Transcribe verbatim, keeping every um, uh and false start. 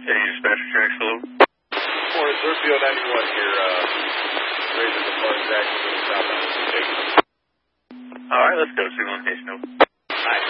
Any dispatcher tracks below? Morning, sir. P O ninety-one here, uh, raising the flood taxi to the southbound station. All right, let's go. Signal indication. Over.